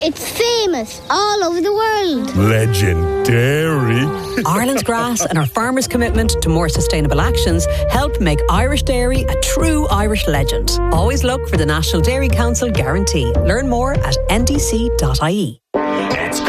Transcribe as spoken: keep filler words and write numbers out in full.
It's famous all over the world. Legendary. Ireland's grass and our farmers' commitment to more sustainable actions help make Irish dairy a true Irish legend. Always look for the National Dairy Council guarantee. Learn more at n d c dot i e.